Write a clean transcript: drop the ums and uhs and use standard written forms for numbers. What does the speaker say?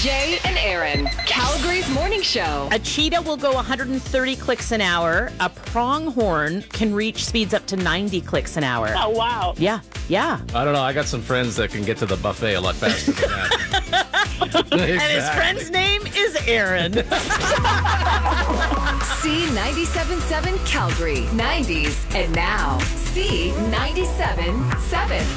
Jay and Aaron, Calgary's morning show. A cheetah will go 130 clicks an hour. A pronghorn can reach speeds up to 90 clicks an hour. Oh, wow. Yeah. I don't know. I got some friends that can get to the buffet a lot faster than that. And his friend's name is Aaron. C97.7 Calgary, 90s, and now C97.7.